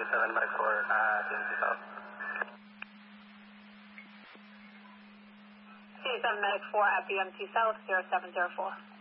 07 Medic 4, BMT South. C7 Medic 4 at BMT South, 0704.